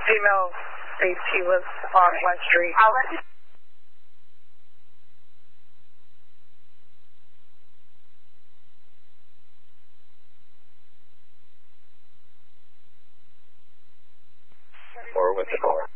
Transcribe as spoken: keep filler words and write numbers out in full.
female thinks he lives on one street. I'll let you. Or with the car.